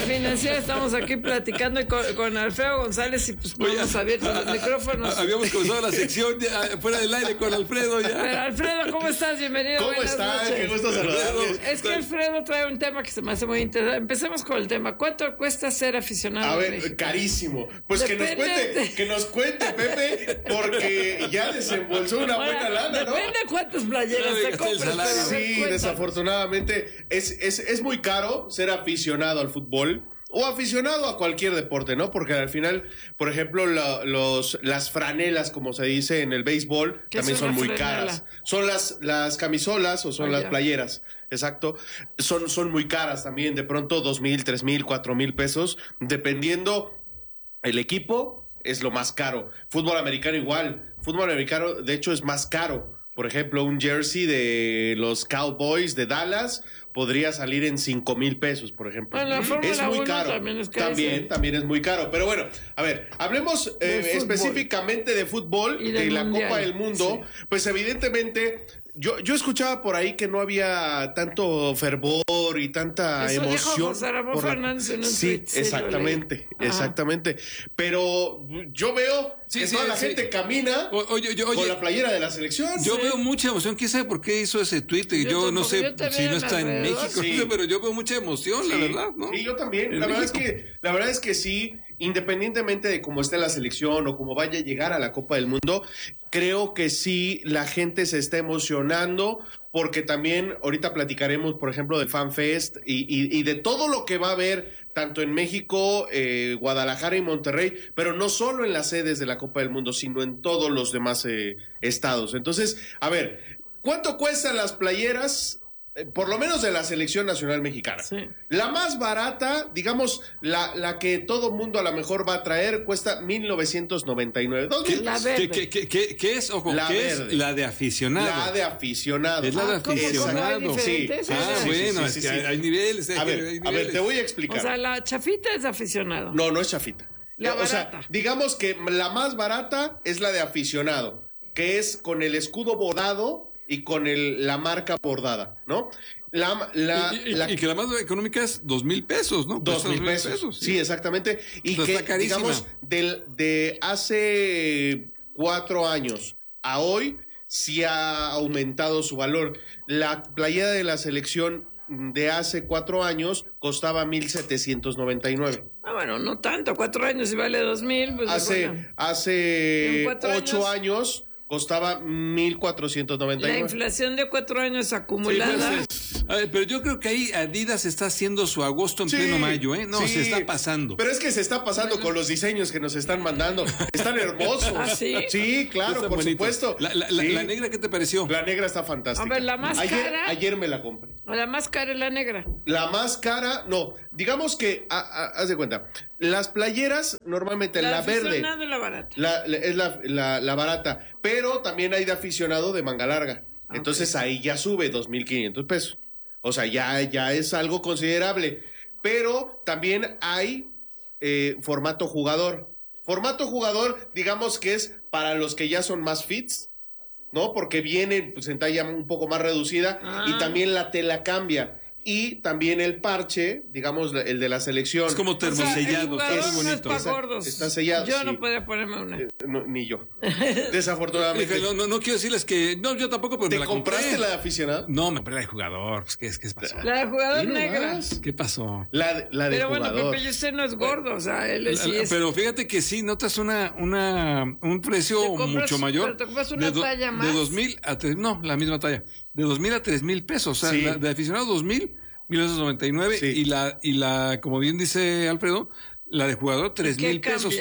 Financiera. Estamos aquí platicando con Alfredo González y pues vamos a abrir los micrófonos. Habíamos comenzado la sección fuera del aire con Alfredo ya. Pero Alfredo, ¿cómo estás? Bienvenido. ¿Cómo estás? Qué gusto saludarles. Es que Alfredo trae un tema que se me hace muy interesante. Empecemos con el tema. ¿Cuánto cuesta ser aficionado? A ver, carísimo. Pues que nos cuente, Pepe, porque ya desembolsó una buena lana, ¿no? Depende de cuántas playeras te compras. Sí, desafortunadamente es muy caro ser aficionado al fútbol o aficionado a cualquier deporte, ¿no? Porque al final, por ejemplo, las franelas, como se dice en el béisbol, también son muy caras. Son las camisolas o son las playeras. Exacto. Son muy caras también, de pronto 2,000, 3,000, 4,000 pesos, dependiendo el equipo, es lo más caro. Fútbol americano igual. Fútbol americano, de hecho, es más caro. Por ejemplo, un jersey de los Cowboys de Dallas podría salir en 5,000 pesos, por ejemplo. Bueno, es muy caro. También es muy caro. Pero bueno, a ver, hablemos específicamente de fútbol y de la Copa del Mundo. Sí. Pues evidentemente, yo escuchaba por ahí que no había tanto fervor y tanta emoción. Dijo José Ramón Fernández en un tweet. Exactamente. Pero yo veo que toda la gente camina con la playera de la selección. Yo veo mucha emoción. ¿Quién sabe por qué hizo ese tweet? Yo no sé si no está en México, pero yo veo mucha emoción, la verdad, ¿no? Sí, yo también. La verdad es que sí, independientemente de cómo esté la selección o cómo vaya a llegar a la Copa del Mundo, creo que sí la gente se está emocionando, porque también ahorita platicaremos, por ejemplo, del Fan Fest y de todo lo que va a haber tanto en México, Guadalajara y Monterrey, pero no solo en las sedes de la Copa del Mundo, sino en todos los demás estados. Entonces, a ver, ¿cuánto cuestan las playeras? Por lo menos de la selección nacional mexicana. Sí. La más barata, digamos, la que todo mundo a lo mejor va a traer, cuesta 1,999. ¿Qué es? Ojo, ¿qué es? La de aficionado. La de aficionado. Es la de aficionado. Sí. Bueno, es que hay niveles. A ver, te voy a explicar. O sea, la chafita es de aficionado. No es chafita. La barata. O sea, digamos que la más barata es la de aficionado, que es con el escudo bordado y con la marca bordada, ¿no? Y que la más económica es 2,000 pesos, ¿no? 2,000 pesos. Sí, exactamente. Y entonces que, digamos, de hace 4 años a hoy, sí ha aumentado su valor. La playera de la selección de hace 4 años costaba 1,799. Bueno, no tanto, 4 años y vale 2,000. Pues hace 8 años costaba 1,499. La inflación de 4 años acumulada. Sí, a ver, pero yo creo que ahí Adidas está haciendo su agosto en pleno mayo, ¿eh? No, se está pasando. Pero es que se está pasando con los diseños que nos están mandando. Están hermosos. ¿Ah, sí? Sí, claro, por supuesto. La negra, ¿qué te pareció? La negra está fantástica. A ver, la más cara. Ayer me la compré. La más cara es la negra. La más cara, no. Digamos que, haz de cuenta, las playeras normalmente la verde. La barata. Es la barata. Pero también hay de aficionado de manga larga. Okay. Entonces ahí ya sube 2,500 pesos. O sea, ya es algo considerable. Pero también hay formato jugador. Formato jugador, digamos que es para los que ya son más fits, ¿no? Porque viene pues, en talla un poco más reducida y también la tela cambia. Y también el parche, digamos, el de la selección. Es como termosellado, es bonito. No es para gordos. Está sellado. Yo no podría ponerme una. Ni yo. Desafortunadamente. No quiero decirles que. No, yo tampoco, pero me la compré. ¿Te compraste la de aficionado? No, me compré la de jugador. Pues, ¿qué pasó? La de jugador negra. ¿Qué pasó? La de pero jugador. Bueno, Pepe, usted no es gordo, o sea, él sí es. Pero fíjate que sí, notas un precio mucho mayor. Pero te compras una talla más. De 2,000 a 3,000, no, la misma talla. De 2,000 a 3,000 pesos. O sea, la de aficionado 2,000. 1999 y la como bien dice Alfredo, la de jugador 3,000 pesos.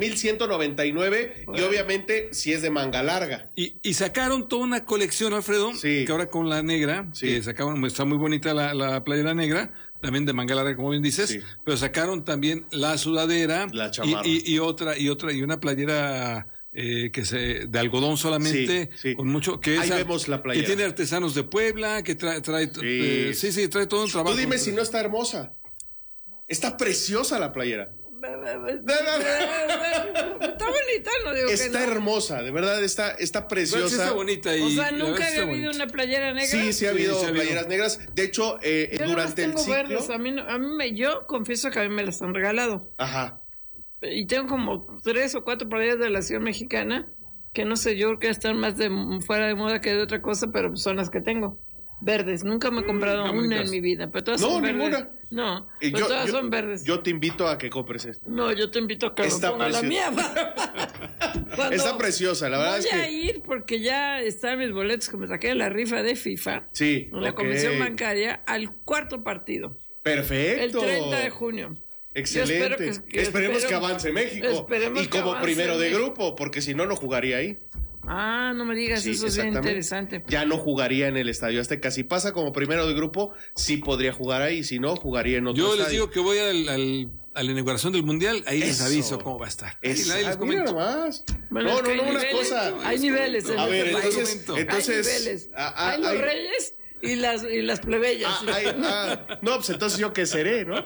3,199 y obviamente si es de manga larga. Y sacaron toda una colección, Alfredo, que ahora con la negra, que sacaron, está muy bonita la playera negra, también de manga larga como bien dices, pero sacaron también la sudadera, la chamarra y una playera de algodón solamente, con mucho, que ahí vemos la playera. Que tiene artesanos de Puebla, que trae trae todo el trabajo. Tú dime si no está hermosa. Está preciosa la playera. bonita, no digo está que no. hermosa, de verdad, está preciosa. Sí está bonita. O sea, nunca había habido una playera negra. Sí ha habido playeras negras. De hecho, durante el ciclo... verdes. Yo confieso que a mí me las han regalado. Ajá. Y tengo como 3 o 4 playeras de la Selección Mexicana, que no sé, yo creo que están más fuera de moda que de otra cosa, pero son las que tengo. Verdes, nunca me he comprado una en mi vida, pero todas son verdes. Ninguna. No, pero todas son verdes. Yo te invito a que compres esta. No, yo te invito a que me ponga la mía. Está preciosa, la verdad es que... Voy a ir porque ya están mis boletos que me saqué de la rifa de FIFA. Sí, en la comisión bancaria al 4º partido. Perfecto. El 30 de junio. Excelente. Esperemos que avance México. Y como primero de grupo, porque si no, no jugaría ahí. Ah, no me digas, sí, eso es bien interesante. Ya no jugaría en el Estadio Azteca. Si pasa como primero de grupo, sí podría jugar ahí. Si no, jugaría en otro estadio. Yo les digo que voy a la inauguración del Mundial. Ahí les aviso cómo va a estar. Ahí les comento. Mira nomás. Bueno, no, una cosa. Hay niveles. A ver, entonces hay niveles. Hay los reyes y las plebeyas. No, pues entonces yo qué seré, ¿no?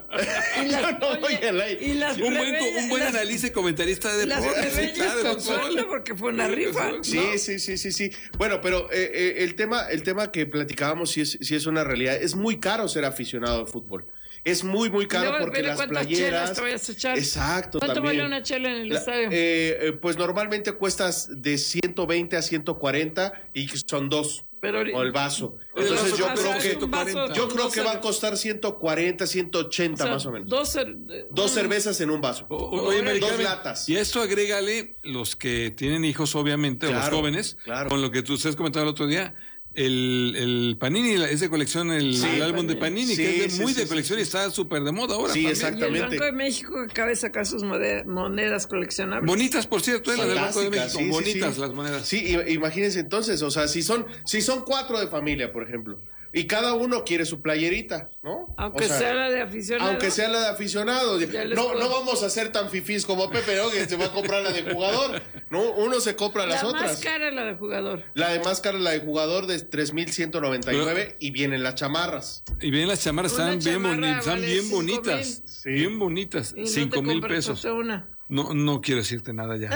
Un buen analista y comentarista de deportes. Las con suerte porque fue una rifa. Sí. Bueno, pero el tema que platicábamos sí es una realidad. Es muy caro ser aficionado de fútbol. Es muy, muy caro porque las playeras... Te vayas a echar. Exacto. ¿Cuánto vale una chela en el estadio? Pues normalmente cuestas de 120 a 140 y son 2. O el vaso. Entonces yo creo que va a costar 140, 180 más o menos. Dos cervezas en un vaso. Oye, 2 latas. Y a esto agrégale los que tienen hijos, obviamente, o los jóvenes, con lo que tú ustedes comentaron el otro día. El Panini es de colección, el álbum de Panini, que es muy de colección y está súper de moda ahora. Sí, también. exactamente. Y el Banco de México acaba de sacar sus monedas coleccionables. Bonitas, por cierto, las del Banco de México. Bonitas las monedas. Sí, imagínense entonces, o sea, si son 4 de familia, por ejemplo, y cada uno quiere su playerita, ¿no? Aunque sea la de aficionado. No vamos a ser tan fifís como Pepe, ¿no? Que se va a comprar la de jugador. No, uno se compra las otras. La más cara es la de jugador. La de más cara es la de jugador de 3,199 y vienen las chamarras. Y vienen las chamarras, están bien bonitas. Sí. Bien bonitas. 5,000 pesos. No quiero decirte nada ya.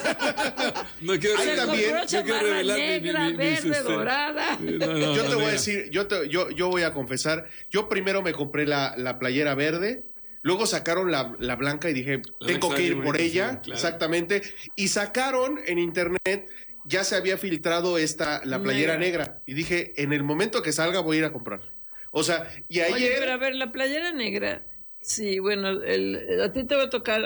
No quiero revelar negra, verde, dorada. Yo te voy a decir, yo voy a confesar, yo primero me compré la playera verde, luego sacaron la blanca y dije, tengo que ir por ella, exactamente, y sacaron en internet, ya se había filtrado la playera negra, y dije, en el momento que salga voy a ir a comprarla. O sea, y ayer... Oye, pero a ver, la playera negra... Sí, bueno, a ti te va a tocar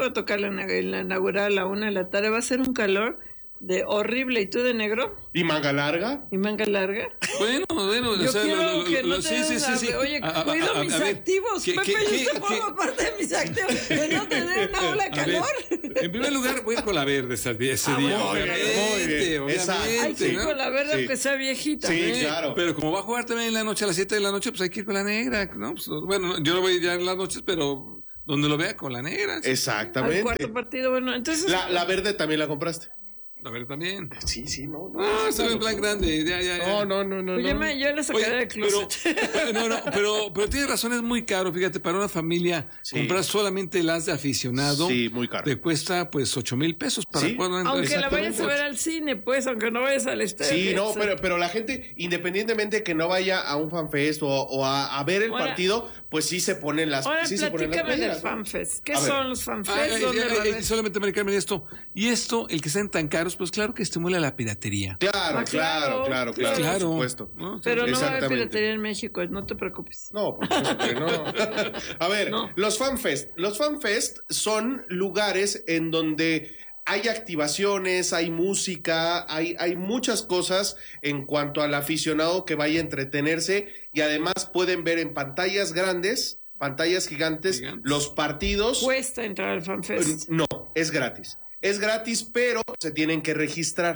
la inaugural a la 1 de la tarde, va a ser un calor de horrible. ¿Y tú de negro? ¿Y manga larga? Bueno, yo quiero que no te Oye, cuido mis activos, Pepe, yo formo parte de mis activos, que no te dé una ola de calor. En primer lugar, voy a ir con la verde ese día. Obviamente. Hay que ir con la verde aunque sea viejita. Sí, claro. Pero como va a jugar también en la noche, a las 7 de la noche, pues hay que ir con la negra, ¿no? Pues, bueno, yo no voy ya en las noches, pero donde lo vea con la negra. Exactamente. Al cuarto partido, bueno, entonces... La verde también la compraste. A ver, también. Sí, no. Está en plan grande. Ya. No. Oye, yo le sacaré del closet. Pero tienes razón, es muy caro. Fíjate, para una familia, comprar solamente las de aficionado. Sí, muy caro. Te cuesta, pues, 8,000 pesos para poder entrar. Aunque la vayas a ver al cine, pues, aunque no vayas al estadio. Sí, no, pero la gente, independientemente que no vaya a un fanfest o a ver el partido, pues sí se ponen las playeras. Ahora, platícame del fanfest. ¿Qué son los fanfests? Solamente, Maricarmen, esto. Y esto, el que sean tan caros, pues claro que estimula la piratería. Claro, por supuesto. ¿No? Pero no va a haber piratería en México, no te preocupes. No, por supuesto que no. A ver, los fanfest son lugares en donde hay activaciones, hay música, hay muchas cosas en cuanto al aficionado que vaya a entretenerse y además pueden ver en pantallas grandes, pantallas gigantes, los partidos. ¿Cuesta entrar al fanfest? No, es gratis. Es gratis, pero se tienen que registrar.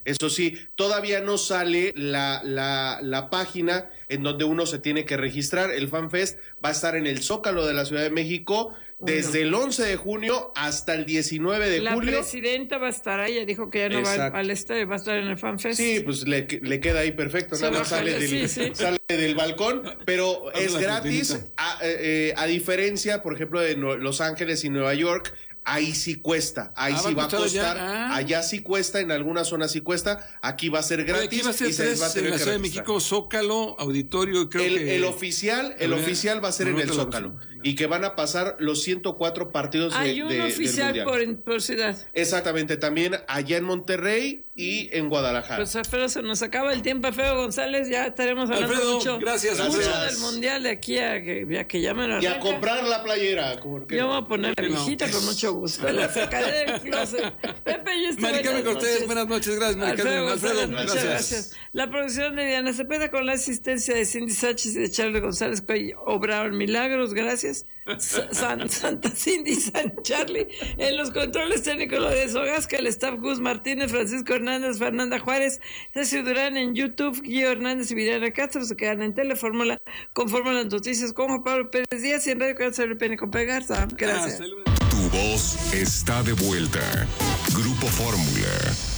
Eso sí, todavía no sale la página en donde uno se tiene que registrar. El FanFest va a estar en el Zócalo de la Ciudad de México desde el 11 de junio hasta el 19 de julio. La presidenta va a estar ahí, ya dijo que ya no va al estadio, va a estar en el FanFest. Sí, pues le queda ahí perfecto, nada más sale del balcón, pero es gratis, a diferencia, por ejemplo, de Los Ángeles y Nueva York. Ahí sí cuesta, ahí sí va a costar, allá sí cuesta, en algunas zonas sí cuesta, aquí va a ser gratis. Aquí va a ser tres, en la Ciudad de México, Zócalo, Auditorio, creo que... El oficial va a ser en el Zócalo, y que van a pasar los 104 partidos Hay un oficial del Mundial. por ciudad. Exactamente, también allá en Monterrey y en Guadalajara. Pues Alfredo, se nos acaba el tiempo, Alfredo González, ya estaremos hablando mucho del Mundial de aquí a que llamen a... Y a comprar la playera. Yo me voy a poner la viejita con mucho gusto. La sacaré del closet. Pepe, Mari Carmen Cortés, buenas noches. Gracias, Mari Carmen. Alfredo, muchas gracias. La producción de Diana Cepeda con la asistencia de Cindy Sánchez y de Charlie González, que obraron milagros. Gracias. Santa Cindy, San Charlie. En los controles técnicos, Lorenzo Gasca, el staff Gus Martínez, Francisco Hernández, Fernanda Juárez, Ceci Durán en YouTube, Guillermo Hernández y Viriana Castro se quedan en Telefórmula con Fórmula Noticias con Juan Pablo Pérez Díaz y en Radio Cáncer el Pene con Pegarza. Gracias. Tu voz está de vuelta. Grupo Fórmula.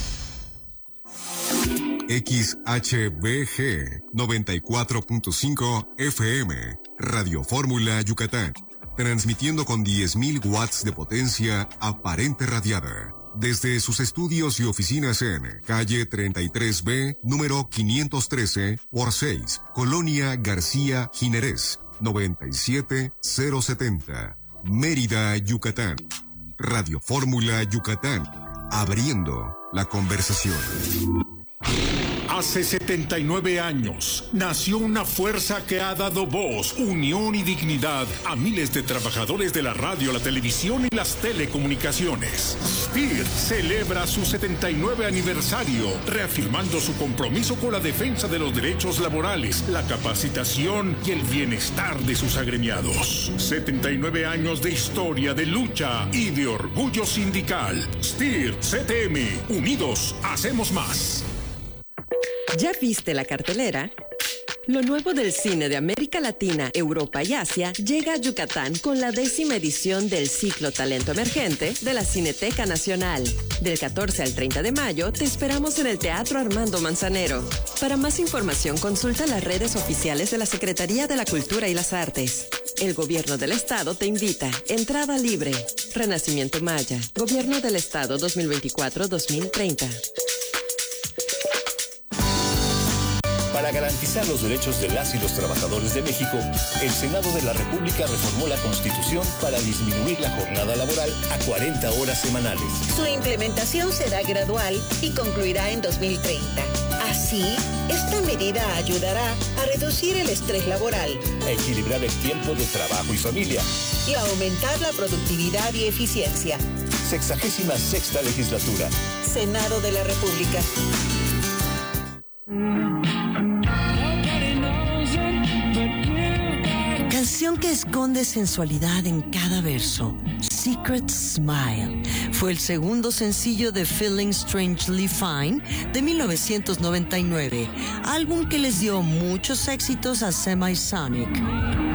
XHBG 94.5 FM. Radio Fórmula Yucatán. Transmitiendo con 10.000 watts de potencia aparente radiada. Desde sus estudios y oficinas en calle 33B, número 513 por 6, Colonia García Jiménez, 97070, Mérida, Yucatán. Radio Fórmula Yucatán, abriendo la conversación. Hace 79 años nació una fuerza que ha dado voz, unión y dignidad a miles de trabajadores de la radio, la televisión y las telecomunicaciones. SPIR celebra su 79 aniversario, reafirmando su compromiso con la defensa de los derechos laborales, la capacitación y el bienestar de sus agremiados. 79 años de historia, de lucha y de orgullo sindical. SPIR CTM, unidos hacemos más. ¿Ya viste la cartelera? Lo nuevo del cine de América Latina, Europa y Asia llega a Yucatán con la 10ª edición del ciclo Talento Emergente de la Cineteca Nacional. Del 14 al 30 de mayo te esperamos en el Teatro Armando Manzanero. Para más información consulta las redes oficiales de la Secretaría de la Cultura y las Artes. El Gobierno del Estado te invita. Entrada libre. Renacimiento Maya. Gobierno del Estado 2024-2030. Para garantizar los derechos de las y los trabajadores de México, el Senado de la República reformó la Constitución para disminuir la jornada laboral a 40 horas semanales. Su implementación será gradual y concluirá en 2030. Así, esta medida ayudará a reducir el estrés laboral, a equilibrar el tiempo de trabajo y familia y a aumentar la productividad y eficiencia. 66ª legislatura. Senado de la República. Canción que esconde sensualidad en cada verso. Secret Smile fue el segundo sencillo de Feeling Strangely Fine de 1999, álbum que les dio muchos éxitos a Semisonic.